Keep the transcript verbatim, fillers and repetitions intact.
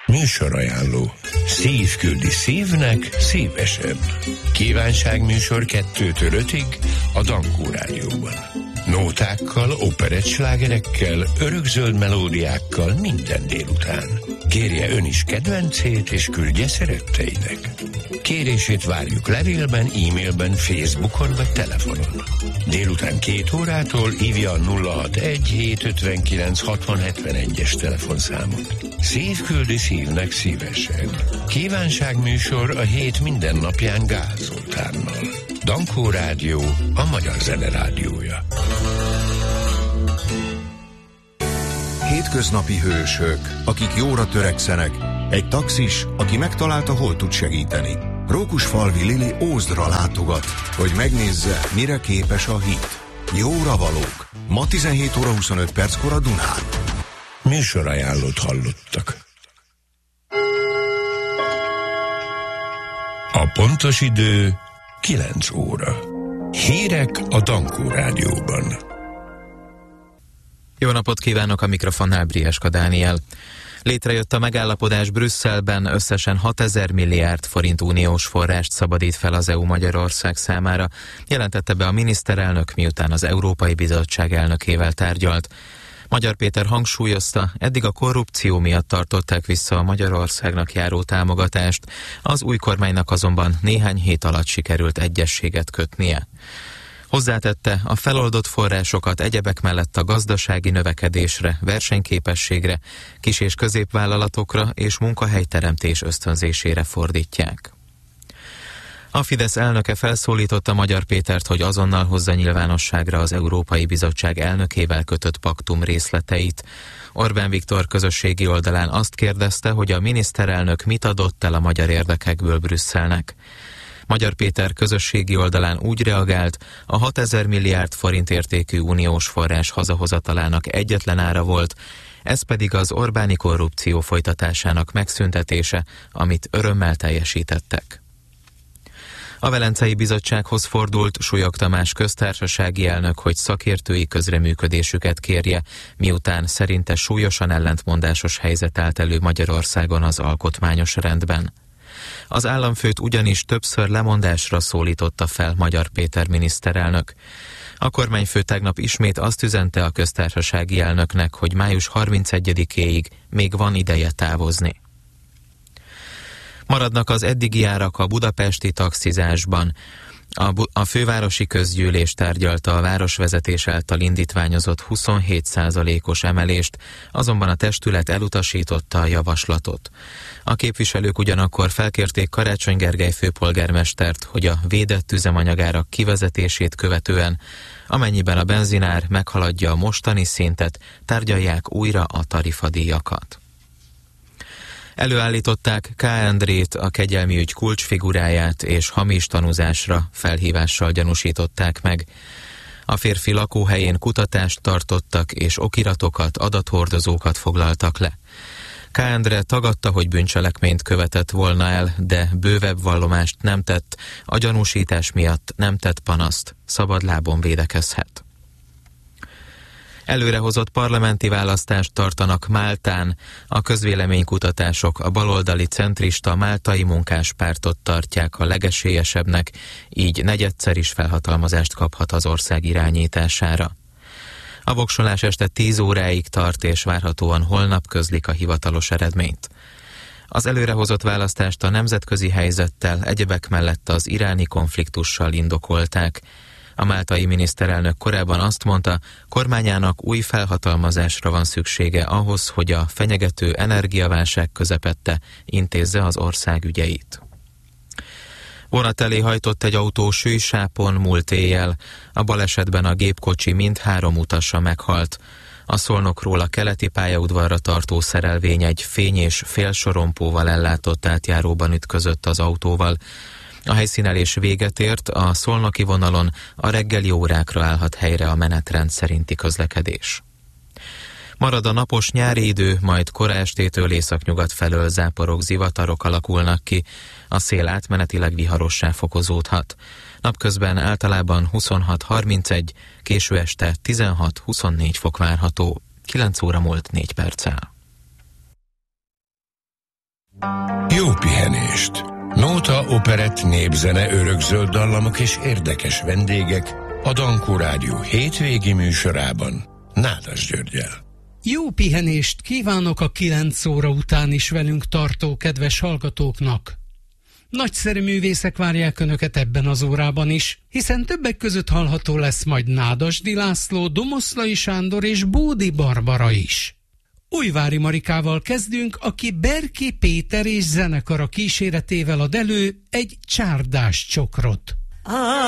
Műsorajánló. Szív küldi szívnek szívesen. Kívánságműsor kettőtől ötig a Dankó Rádióban. Nótákkal, operettslágerekkel, örökzöld melódiákkal minden délután. Kérje ön is kedvencét, és küldje szeretteinek. Kérését várjuk levélben, e-mailben, Facebookon vagy telefonon. Délután két órától hívja a nulla hatvanegy hét ötvenkilenc hatvan hetvenegyes telefonszámot. Szív küldi szívnek szívesen. Kívánságműsor a hét minden napján Gál Zoltánnal. Dankó Rádió, a magyar zene rádiója. Hétköznapi hősök, akik jóra törekszenek, egy taxis, aki megtalálta, hol tud segíteni. Rókusfalvi Lili Ózdra látogat, hogy megnézze, mire képes a hit. Jóra valók. Ma tizenhét óra huszonöt perckor a Dunán. Műsorajánlót hallottak. A pontos idő kilenc óra. Hírek a Dankó Rádióban. Jó napot kívánok, a mikrofonnál Brieska Dániel. Létrejött a megállapodás Brüsszelben, összesen hatezer milliárd forint uniós forrást szabadít fel az é u Magyarország számára, jelentette be a miniszterelnök, miután az Európai Bizottság elnökével tárgyalt. Magyar Péter hangsúlyozta, eddig a korrupció miatt tartották vissza a Magyarországnak járó támogatást, az új kormánynak azonban néhány hét alatt sikerült egyezséget kötnie. Hozzátette, a feloldott forrásokat egyebek mellett a gazdasági növekedésre, versenyképességre, kis- és középvállalatokra és munkahelyteremtés ösztönzésére fordítják. A Fidesz elnöke felszólította Magyar Pétert, hogy azonnal hozza nyilvánosságra az Európai Bizottság elnökével kötött paktum részleteit. Orbán Viktor közösségi oldalán azt kérdezte, hogy a miniszterelnök mit adott el a magyar érdekekből Brüsszelnek. Magyar Péter közösségi oldalán úgy reagált, a hatezer milliárd forint értékű uniós forrás hazahozatalának egyetlen ára volt, ez pedig az Orbáni korrupció folytatásának megszüntetése, amit örömmel teljesítettek. A Velencei Bizottsághoz fordult Súlyog Tamás köztársasági elnök, hogy szakértői közreműködésüket kérje, miután szerinte súlyosan ellentmondásos helyzet állt elő Magyarországon az alkotmányos rendben. Az államfőt ugyanis többször lemondásra szólította fel Magyar Péter miniszterelnök. A kormányfő tegnap ismét azt üzente a köztársasági elnöknek, hogy május harmincegyedikéig még van ideje távozni. Maradnak az eddigi árak a budapesti taxizásban. A, bu- a fővárosi közgyűlés tárgyalta a városvezetés által indítványozott huszonhét százalékos emelést, azonban a testület elutasította a javaslatot. A képviselők ugyanakkor felkérték Karácsony Gergely főpolgármestert, hogy a védett üzemanyagárak kivezetését követően, amennyiben a benzinár meghaladja a mostani szintet, tárgyalják újra a tarifadíjakat. Előállították K. Endrét, a kegyelmi ügy kulcsfiguráját, és hamis tanúzásra felhívással gyanúsították meg. A férfi lakóhelyén kutatást tartottak, és okiratokat, adathordozókat foglaltak le. K. Endre tagadta, hogy bűncselekményt követett volna el, de bővebb vallomást nem tett, a gyanúsítás miatt nem tett panaszt, szabadlábon védekezhet. Előrehozott parlamenti választást tartanak Máltán. A közvéleménykutatások a baloldali centrista Máltai Munkáspártot tartják a legesélyesebbnek, így negyedszer is felhatalmazást kaphat az ország irányítására. A voksolás este tíz óráig tart, és várhatóan holnap közlik a hivatalos eredményt. Az előrehozott választást a nemzetközi helyzettel, egyebek mellett az iráni konfliktussal indokolták. A máltai miniszterelnök korábban azt mondta, kormányának új felhatalmazásra van szüksége ahhoz, hogy a fenyegető energiaválság közepette intézze az ország ügyeit. Vonat elé hajtott egy autó Sűjsápon múlt éjjel. A balesetben a gépkocsi mindhárom utasa meghalt. A Szolnokról a keleti pályaudvarra tartó szerelvény egy fény- és félsorompóval ellátott átjáróban ütközött az autóval. A helyszínelés véget ért, a szolnoki vonalon a reggeli órákra állhat helyre a menetrend szerinti közlekedés. Marad a napos nyári idő, majd kora estétől északnyugat felől záporok, zivatarok alakulnak ki, a szél átmenetileg viharossá fokozódhat. Napközben általában huszonhat harmincegy, késő este tizenhat huszonnégy fok várható. kilenc óra múlt négy perccel. pihenést. Nóta, operett, népzene, örökzöld dallamok és érdekes vendégek a Dankó Rádió hétvégi műsorában Nádas Györggyel. Jó pihenést kívánok a kilenc óra után is velünk tartó kedves hallgatóknak. Nagyszerű művészek várják Önöket ebben az órában is, hiszen többek között hallható lesz majd Nádasdy László, Domoszlai Sándor és Bódi Barbara is. Újvári Marikával kezdünk, aki Berki Péter és zenekara kíséretével ad elő egy csárdás csokrot.